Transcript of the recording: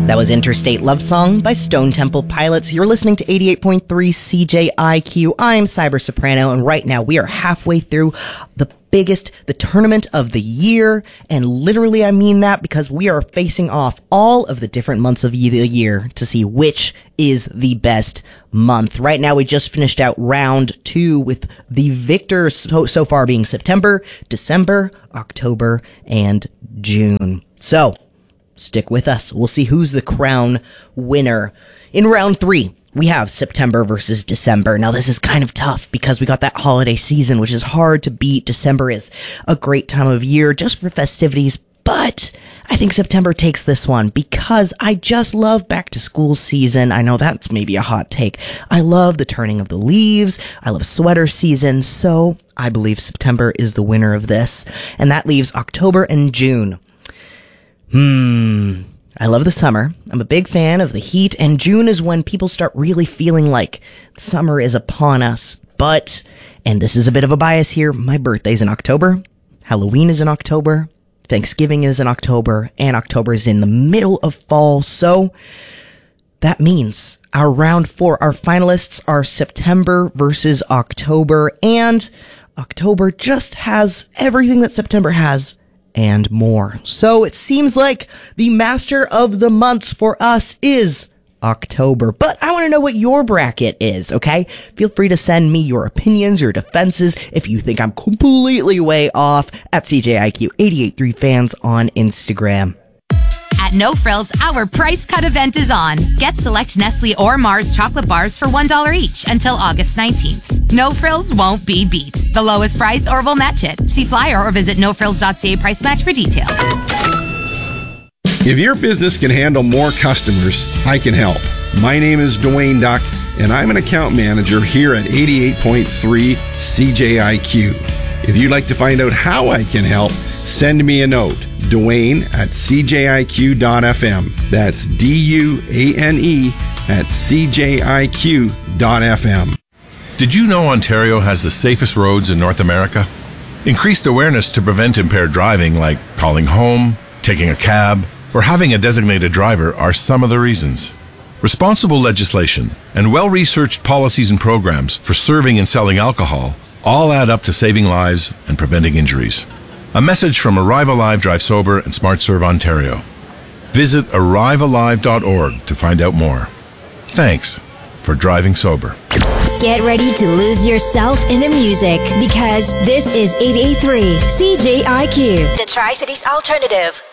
That was Interstate Love Song by Stone Temple Pilots. You're listening to 88.3 CJIQ. I'm Cyber Soprano, and right now we are halfway through the tournament of the year, and literally I mean that because we are facing off all of the different months of the year to see which is the best month. Right now we just finished out round 2 with the victors so far being September, December, October, and June. So, stick with us. We'll see who's the crown winner. In round 3, we have September versus December. Now, this is kind of tough because we got that holiday season, which is hard to beat. December is a great time of year just for festivities, but I think September takes this one because I just love back to school season. I know that's maybe a hot take. I love the turning of the leaves. I love sweater season. So I believe September is the winner of this. And that leaves October and June. I love the summer. I'm a big fan of the heat, and June is when people start really feeling like summer is upon us. But, and this is a bit of a bias here, my birthday's in October, Halloween is in October, Thanksgiving is in October, and October is in the middle of fall. So that means our round 4, our finalists are September versus October, and October just has everything that September has and more. So it seems like the master of the months for us is October. But I want to know what your bracket is, okay? Feel free to send me your opinions, your defenses, if you think I'm completely way off, at CJIQ883fans on Instagram. At No Frills, our price cut event is on. Get select Nestle or Mars chocolate bars for $1 each until August 19th. No Frills won't be beat. The lowest price or we'll match it. See flyer or visit nofrills.ca price match for details. If your business can handle more customers, I can help. My name is Dwayne Duck, and I'm an account manager here at 88.3 CJIQ. If you'd like to find out how I can help, send me a note. Dwayne at CJIQ.FM. That's DUANE at CJIQ.FM. Did you know Ontario has the safest roads in North America? Increased awareness to prevent impaired driving, like calling home, taking a cab, or having a designated driver, are some of the reasons. Responsible legislation and well-researched policies and programs for serving and selling alcohol all add up to saving lives and preventing injuries. A message from Arrive Alive Drive Sober and SmartServe Ontario. Visit arrivealive.org to find out more. Thanks for driving sober. Get ready to lose yourself in the music because this is 883 CJIQ, the Tri-Cities Alternative.